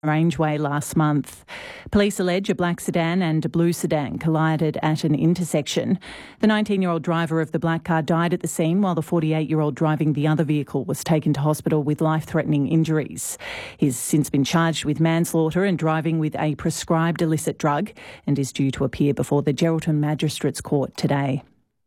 Rangeway last month. Police allege a black sedan and a blue sedan collided at an intersection. The 19-year-old driver of the black car died at the scene, while the 48-year-old driving the other vehicle was taken to hospital with life-threatening injuries. He's since been charged with manslaughter and driving with a prescribed illicit drug and is due to appear before the Geraldton Magistrates Court today.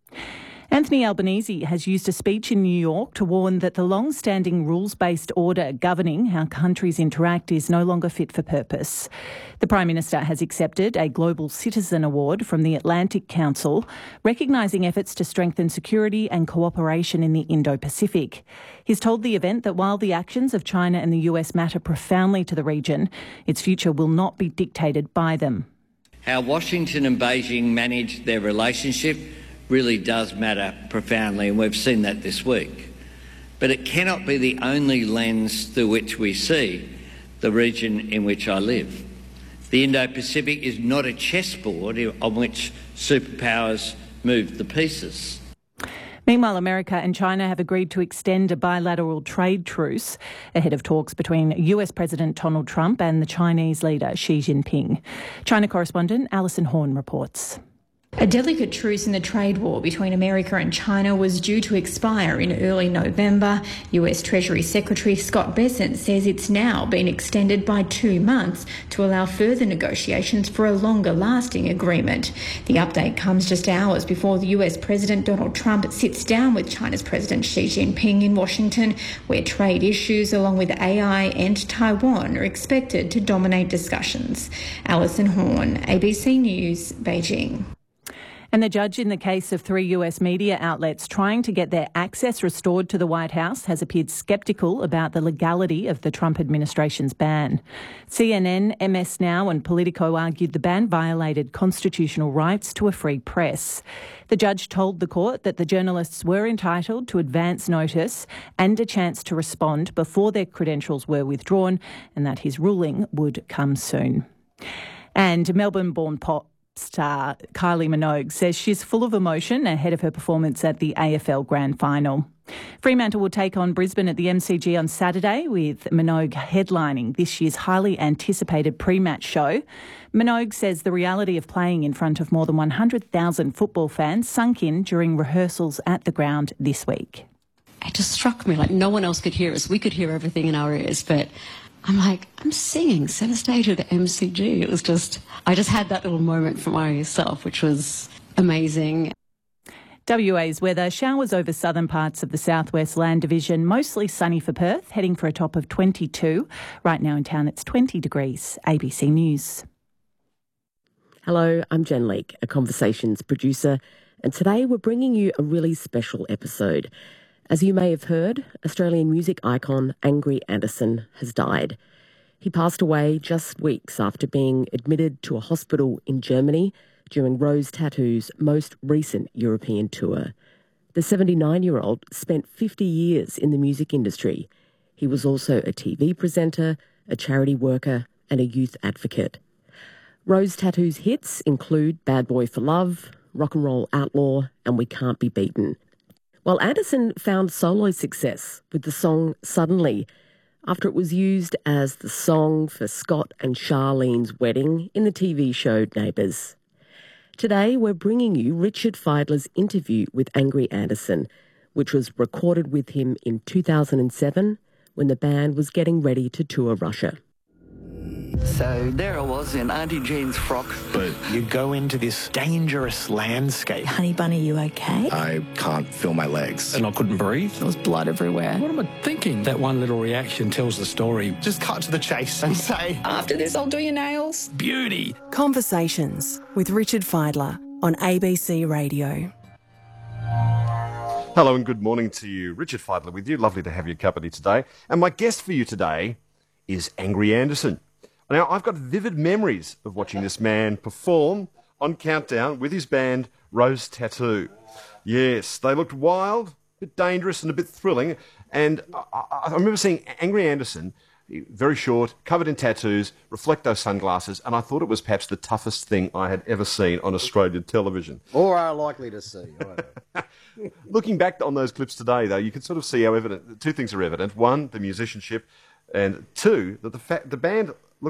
Anthony Albanese has used a speech in New York to warn that the long-standing rules-based order governing how countries interact is no longer fit for purpose. The Prime Minister has accepted a Global Citizen Award from the Atlantic Council, recognising efforts to strengthen security and cooperation in the Indo-Pacific. He's told the event that while the actions of China and the US matter profoundly to the region, its future will not be dictated by them. How Washington and Beijing manage their relationship really does matter profoundly, and we've seen that this week. But it cannot be the only lens through which we see the region in which I live. The Indo-Pacific is not a chessboard on which superpowers move the pieces. Meanwhile, America and China have agreed to extend a bilateral trade truce ahead of talks between US President Donald Trump and the Chinese leader Xi Jinping. China correspondent Alison Horn reports. A delicate truce in the trade war between America and China was due to expire in early November. US Treasury Secretary Scott Bessent says it's now been extended by 2 months to allow further negotiations for a longer-lasting agreement. The update comes just hours before the US President Donald Trump sits down with China's President Xi Jinping in Washington, where trade issues along with AI and Taiwan are expected to dominate discussions. Alison Horn, ABC News, Beijing. And the judge in the case of 3 US media outlets trying to get their access restored to the White House has appeared sceptical about the legality of the Trump administration's ban. CNN, MS Now and Politico argued the ban violated constitutional rights to a free press. The judge told the court that the journalists were entitled to advance notice and a chance to respond before their credentials were withdrawn, and that his ruling would come soon. And Melbourne-born pop star Kylie Minogue says she's full of emotion ahead of her performance at the AFL Grand Final. Fremantle will take on Brisbane at the MCG on Saturday, with Minogue headlining this year's highly anticipated pre-match show. Minogue says the reality of playing in front of more than 100,000 football fans sunk in during rehearsals at the ground this week. It just struck me like no one else could hear us. We could hear everything in our ears, but I'm like, I'm singing centre stage at the MCG. It was just, I just had that little moment for myself, which was amazing. WA's weather, showers over southern parts of the southwest land division, mostly sunny for Perth, heading for a top of 22. Right now in town it's 20 degrees. ABC News. Hello, I'm Jen Leake, a Conversations producer, and today we're bringing you a really special episode. As you may have heard, Australian music icon Angry Anderson has died. He passed away just weeks after being admitted to a hospital in Germany during Rose Tattoo's most recent European tour. The 79-year-old spent 50 years in the music industry. He was also a TV presenter, a charity worker and a youth advocate. Rose Tattoo's hits include Bad Boy for Love, Rock and Roll Outlaw and We Can't Be Beaten. Well, Anderson found solo success with the song Suddenly after it was used as the song for Scott and Charlene's wedding in the TV show Neighbours. Today, we're bringing you Richard Fidler's interview with Angry Anderson, which was recorded with him in 2007 when the band was getting ready to tour Russia. So there I was in Auntie Jean's frock. But you go into this dangerous landscape. Honey Bunny, you okay? I can't feel my legs. And I couldn't breathe. There was blood everywhere. What am I thinking? That one little reaction tells the story. Just cut to the chase and say, After this, I'll do your nails. Beauty. Conversations with Richard Fidler on ABC Radio. Hello and good morning to you. Richard Fidler with you. Lovely to have your company today. And my guest for you today is Angry Anderson. Now, I've got vivid memories of watching this man perform on Countdown with his band Rose Tattoo. Yes, they looked wild, a bit dangerous and a bit thrilling. And I remember seeing Angry Anderson, very short, covered in tattoos, reflecto sunglasses, and I thought it was perhaps the toughest thing I had ever seen on Australian television. Or are likely to see. Looking back on those clips today, though, you can sort of see how evident, two things are evident. One, the musicianship, and two, that the band